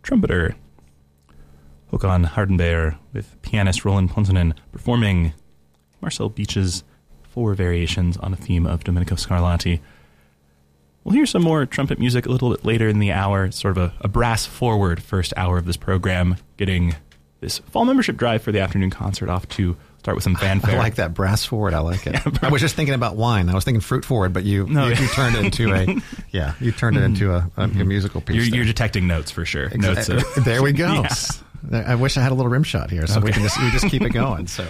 trumpeter Håkan Hardenberg with pianist Roland Pontonen performing Marcel Beach's 4 variations on a theme of Domenico Scarlatti. We'll hear some more trumpet music a little bit later in the hour. It's sort of a brass-forward first hour of this program, getting this fall membership drive for the afternoon concert off to start with some fanfare. I like that, brass forward. I like it. Yeah, I was just thinking about wine. I was thinking fruit forward, but you turned it into a musical piece. You're detecting notes for sure. Notes. There we go. Yeah. I wish I had a little rim shot here, so we just keep it going. So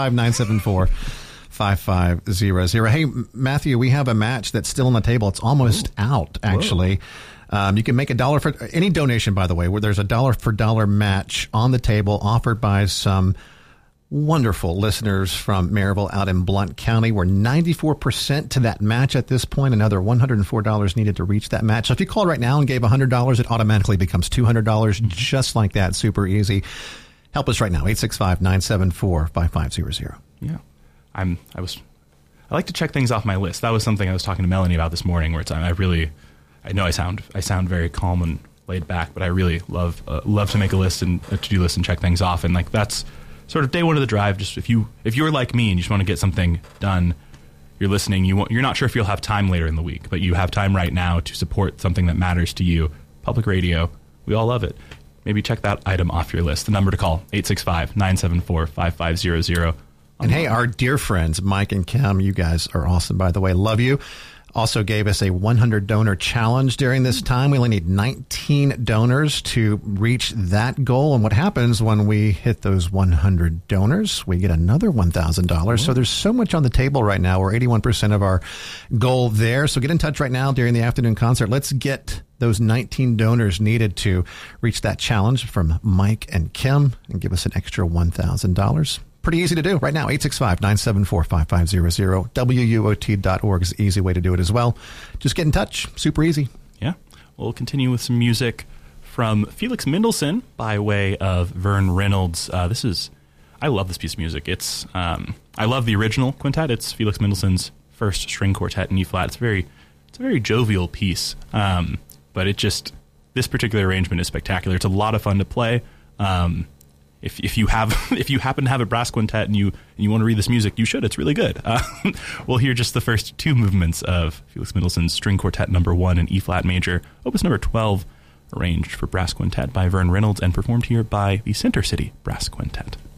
865-974-5500. Hey, Matthew, we have a match that's still on the table. It's almost out, actually. You can make $1 for any donation, by the way, where there's a $1 for $1 match on the table offered by some wonderful listeners from Maryville out in Blount County. We're 94% to that match at this point. Another $104 needed to reach that match. So if you called right now and gave $100, it automatically becomes $200, just like that. Super easy. Help us right now. 865-974-5500. Yeah. I like to check things off my list. That was something I was talking to Melanie about this morning, where I know I sound very calm and laid back, but I really love to make a list and a to-do list and check things off. And like that's sort of day one of the drive. Just if you're like me and you just want to get something done, you're listening. You're not sure if you'll have time later in the week, but you have time right now to support something that matters to you. Public radio, we all love it. Maybe check that item off your list. The number to call 865-974-5500. And hey, our dear friends, Mike and Kim, you guys are awesome, by the way. Love you. Also gave us a 100 donor challenge during this time. We only need 19 donors to reach that goal. And what happens when we hit those 100 donors, we get another $1,000. So there's so much on the table right now. We're 81% of our goal there. So get in touch right now during the afternoon concert. Let's get those 19 donors needed to reach that challenge from Mike and Kim and give us an extra $1,000. Pretty easy to do right now. 865-974-5500. WUOT.org is the easy way to do it as well. Just get in touch. Super easy. Yeah. We'll continue with some music from Felix Mendelssohn by way of Vern Reynolds. I love this piece of music. It's I love the original quintet. It's Felix Mendelssohn's first string quartet in E-flat. It's a very jovial piece. But this particular arrangement is spectacular. It's a lot of fun to play. If you happen to have a brass quintet and you want to read this music, you should. It's really good. We'll hear just the first 2 movements of Felix Mendelssohn's String Quartet Number 1 in E-flat major, Opus Number 12, arranged for brass quintet by Vern Reynolds and performed here by the Center City Brass Quintet.